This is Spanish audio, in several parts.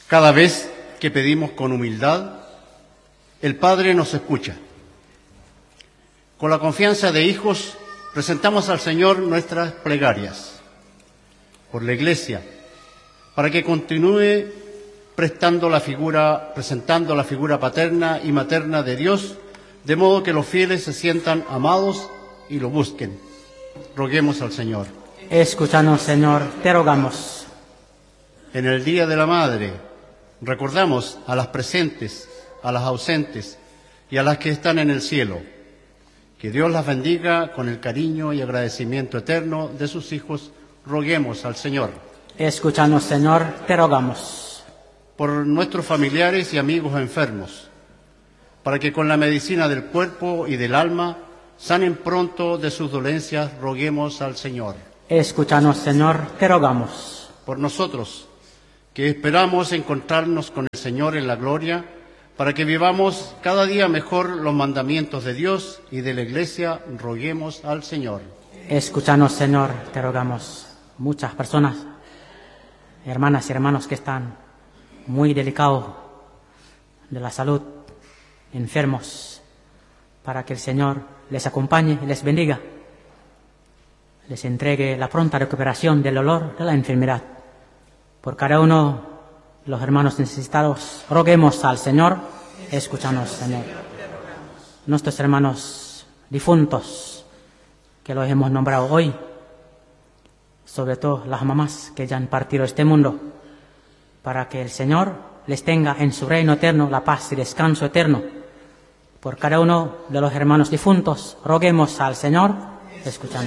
Cada vez que pedimos con humildad, el Padre nos escucha. Con la confianza de hijos, presentamos al Señor nuestras plegarias por la Iglesia, para que continúe presentando la figura paterna y materna de Dios, de modo que los fieles se sientan amados y lo busquen. Roguemos al Señor. Escúchanos, Señor, te rogamos. En el Día de la Madre, recordamos a las presentes, a las ausentes y a las que están en el cielo. Que Dios las bendiga con el cariño y agradecimiento eterno de sus hijos. Roguemos al Señor. Escúchanos, Señor, te rogamos. Por nuestros familiares y amigos enfermos, para que con la medicina del cuerpo y del alma sanen pronto de sus dolencias, roguemos al Señor. Escúchanos, Señor, te rogamos. Por nosotros, que esperamos encontrarnos con el Señor en la gloria, para que vivamos cada día mejor los mandamientos de Dios y de la Iglesia, roguemos al Señor. Escúchanos, Señor, te rogamos. Muchas personas, hermanas y hermanos que están muy delicados de la salud, enfermos, para que el Señor les acompañe y les bendiga, les entregue la pronta recuperación del dolor de la enfermedad. Por cada uno de los hermanos necesitados, roguemos al Señor. Escúchanos, Señor. Nuestros hermanos difuntos, que los hemos nombrado hoy, sobre todo las mamás que ya han partido de este mundo, para que el Señor les tenga en su reino eterno la paz y descanso eterno. Por cada uno de los hermanos difuntos, roguemos al Señor, escuchando,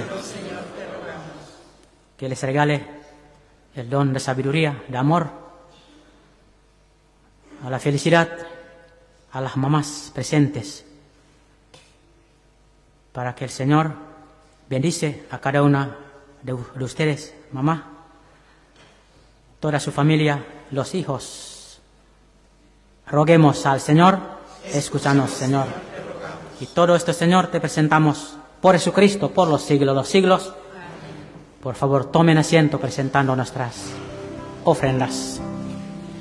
que les regale el don de sabiduría, de amor, a la felicidad, a las mamás presentes, para que el Señor bendice a cada una de ustedes, mamá, toda su familia, los hijos. Roguemos al Señor, escúchanos, Señor. Y todo esto, Señor, te presentamos por Jesucristo, por los siglos de los siglos. Por favor, tomen asiento presentando nuestras ofrendas.